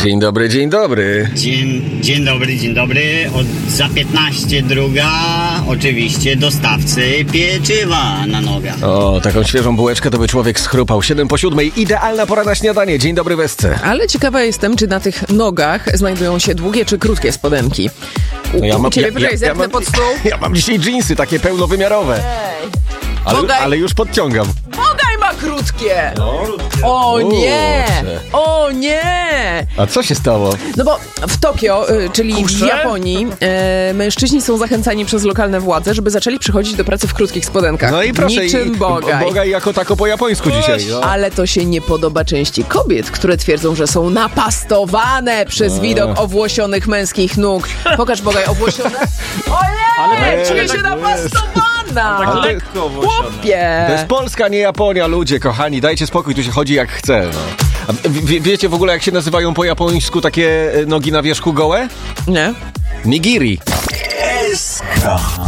Dzień dobry, dzień dobry. Dzień dobry. Za 15 druga oczywiście dostawcy pieczywa na nogach. O, taką świeżą bułeczkę to by człowiek schrupał. 7:07, idealna pora na śniadanie. Dzień dobry, Wesce. Ale ciekawa jestem, czy na tych nogach znajdują się długie czy krótkie spodenki. U ciebie, zerknę pod stół. Ja mam dzisiaj dżinsy takie pełnowymiarowe. Ale już podciągam. Bogaj ma krótkie! O Kurczę. nie! O nie! A co się stało? No bo w Tokio, czyli w Japonii, mężczyźni są zachęcani przez lokalne władze, żeby zaczęli przychodzić do pracy w krótkich spodenkach. No i proszę, niczym Bogaj. Bogaj jako tako po japońsku dzisiaj. No. Ale to się nie podoba części kobiet, które twierdzą, że są napastowane przez widok owłosionych męskich nóg. Pokaż, Bogaj, owłosione. Ojej, czuję się napastowana! Tak lekko owłosione. Chłopie! To jest Polska, nie Japonia, ludzie kochani, dajcie spokój, tu się chodzi jak chce. No. A wiecie w ogóle, jak się nazywają po japońsku takie nogi na wierzchu gołe? Nie? Nigiri.